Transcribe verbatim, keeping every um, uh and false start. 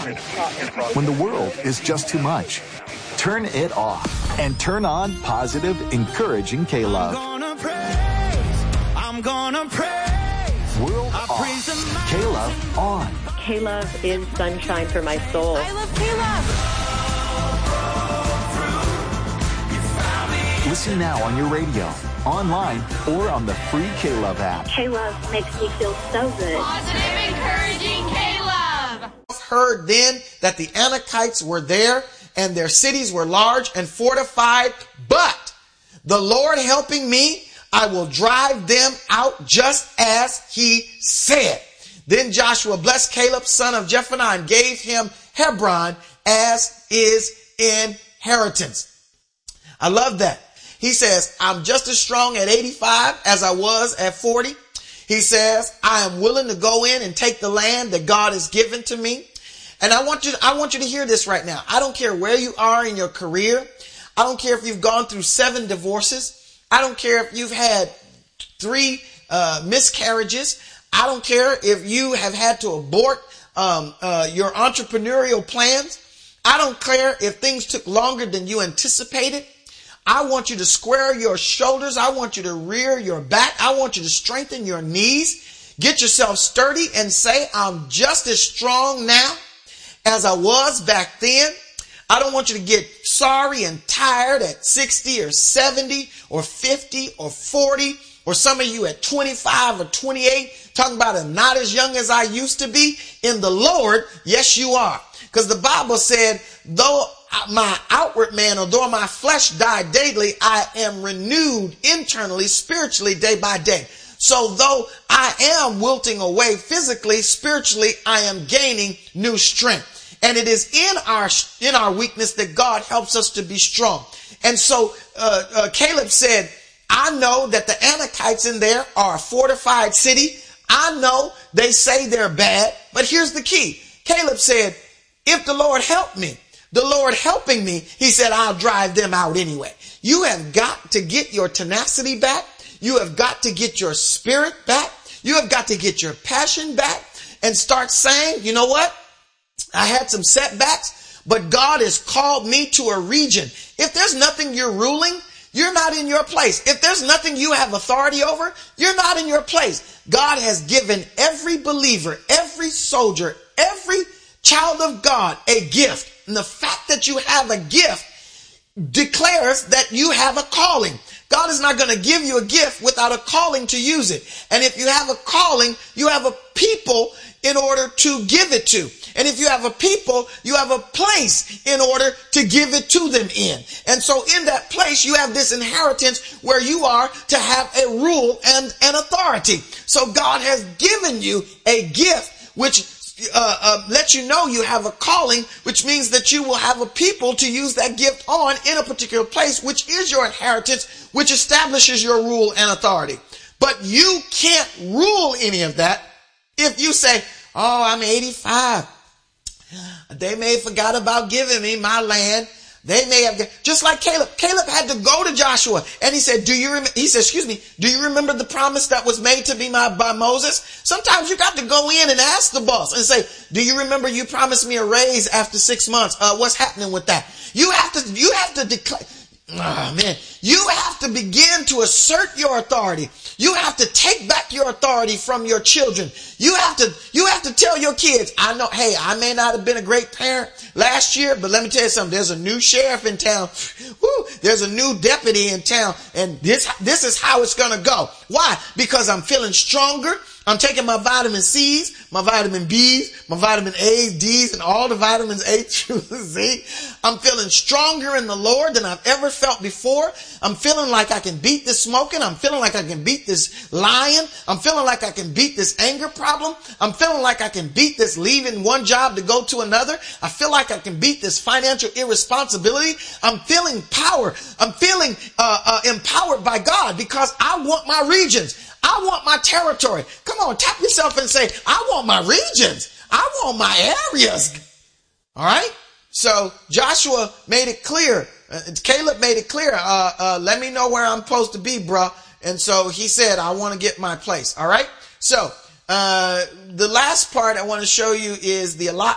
When the world is just too much, turn it off and turn on positive, encouraging K-Love. I'm gonna praise, I'm gonna praise. World I off, K-Love on. K-Love is sunshine for my soul. I love K-Love. Listen now on your radio, online, or on the free K-Love app. K-Love makes me feel so good. Positive, encouraging K-Love. Heard then that the Anakites were there and their cities were large and fortified, but the Lord helping me, I will drive them out just as he said. Then Joshua blessed Caleb, son of Jephunneh, and gave him Hebron as his inheritance. I love that. He says, I'm just as strong at eighty-five as I was at forty. He says, I am willing to go in and take the land that God has given to me. And I want you, I want you to hear this right now. I don't care where you are in your career. I don't care if you've gone through seven divorces. I don't care if you've had three uh, miscarriages. I don't care if you have had to abort um, uh, your entrepreneurial plans. I don't care if things took longer than you anticipated. I want you to square your shoulders. I want you to rear your back. I want you to strengthen your knees. Get yourself sturdy and say, I'm just as strong now as I was back then. I don't want you to get sorry and tired at sixty or seventy or fifty or forty, or some of you at twenty-five or twenty-eight talking about I'm not as young as I used to be. In the Lord, yes, you are. Because the Bible said, though my outward man, or though my flesh die daily, I am renewed internally, spiritually, day by day. So though I am wilting away physically, spiritually, I am gaining new strength. And it is in our, in our weakness that God helps us to be strong. And so, uh, uh, Caleb said, I know that the Anakites in there are a fortified city. I know they say they're bad, but here's the key. Caleb said, if the Lord help me, the Lord helping me, he said, I'll drive them out anyway. You have got to get your tenacity back. You have got to get your spirit back. You have got to get your passion back and start saying, you know what? I had some setbacks, but God has called me to a region. If there's nothing you're ruling, you're not in your place. If there's nothing you have authority over, you're not in your place. God has given every believer, every soldier, every child of God a gift. And the fact that you have a gift declares that you have a calling. God is not going to give you a gift without a calling to use it. And if you have a calling, you have a people in order to give it to. And if you have a people, you have a place in order to give it to them in. And so in that place, you have this inheritance where you are to have a rule and an authority. So God has given you a gift which uh, uh, lets you know you have a calling, which means that you will have a people to use that gift on in a particular place, which is your inheritance, which establishes your rule and authority. But you can't rule any of that if you say, oh, I'm eighty-five. They may have forgot about giving me my land. They may have, just like Caleb. Caleb had to go to Joshua and he said, do you, rem-? he said, excuse me, do you remember the promise that was made to me by, by Moses? Sometimes you got to go in and ask the boss and say, do you remember you promised me a raise after six months? Uh, what's happening with that? You have to, you have to declare. Oh, man, you have to begin to assert your authority. You have to take back your authority from your children. You have to, you have to tell your kids, I know, hey, I may not have been a great parent last year, but let me tell you something. There's a new sheriff in town. Woo, there's a new deputy in town. And this, this is how it's going to go. Why? Because I'm feeling stronger. I'm taking my vitamin C's, my vitamin B's, my vitamin A's, D's, and all the vitamins A through Z. I'm feeling stronger in the Lord than I've ever felt before. I'm feeling like I can beat this smoking. I'm feeling like I can beat this lying. I'm feeling like I can beat this anger problem. I'm feeling like I can beat this leaving one job to go to another. I feel like I can beat this financial irresponsibility. I'm feeling power. I'm feeling uh, uh, empowered by God because I want my regions. I want my territory. Come on, tap yourself and say, I want my regions. I want my areas. All right. So Joshua made it clear. Uh, Caleb made it clear. Uh, uh, let me know where I'm supposed to be, bruh. And so he said, I want to get my place. All right. So uh, the last part I want to show you is the allotment.